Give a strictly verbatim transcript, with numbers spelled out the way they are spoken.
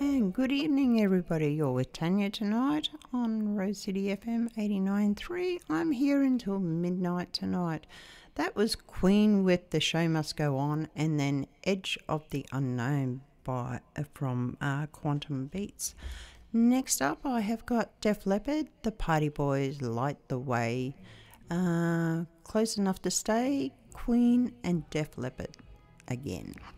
And good evening, everybody. You're with Tanya tonight on Rose City F M eighty-nine point three. I'm here until midnight tonight. That was Queen with The Show Must Go On, and then Edge of the Unknown by from uh, Quantum Beats. Next up, I have got Def Leppard, The Party Boys, Light the Way, uh, Close Enough to Stay, Queen, and Def Leppard again.